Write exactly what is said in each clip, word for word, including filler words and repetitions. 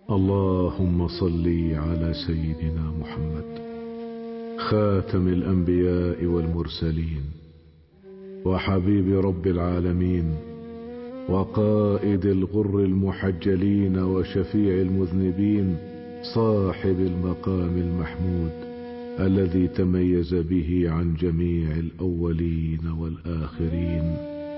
اللهم صل على سيدنا محمد خاتم الأنبياء والمرسلين وحبيب رب العالمين وقائد الغر المحجلين وشفيع المذنبين صاحب المقام المحمود الذي تميز به عن جميع الأولين والآخرين.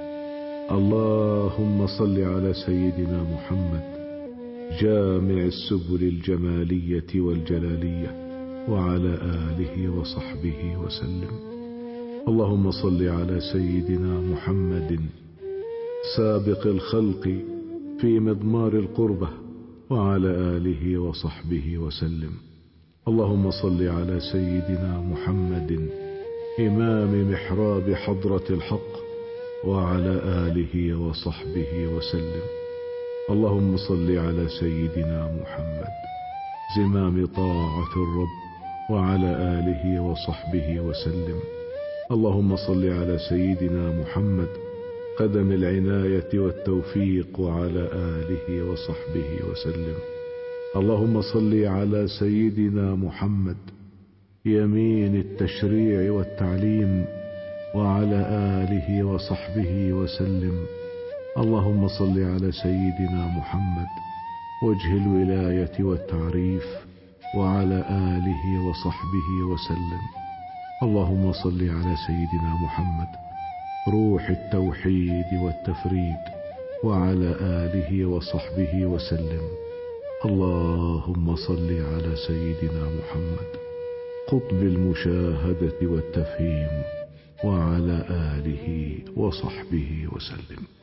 اللهم صل على سيدنا محمد جامع السبل الجمالية والجلالية وعلى آله وصحبه وسلم. اللهم صل على سيدنا محمد سابق الخلق في مضمار القربة وعلى آله وصحبه وسلم. اللهم صل على سيدنا محمد إمام محراب حضرة الحق وعلى آله وصحبه وسلم. اللهم صل على سيدنا محمد زمام طاعة الرب وعلى آله وصحبه وسلم. اللهم صل على سيدنا محمد قدم العناية والتوفيق وعلى آله وصحبه وسلم. اللهم صل على سيدنا محمد يمين التشريع والتعليم وعلى آله وصحبه وسلم. اللهم صل على سيدنا محمد وجه الولاية والتعريف وعلى آله وصحبه وسلم. اللهم صل على سيدنا محمد روح التوحيد والتفريد وعلى آله وصحبه وسلم. اللهم صل على سيدنا محمد قطب المشاهدة والتفهيم وعلى آله وصحبه وسلم.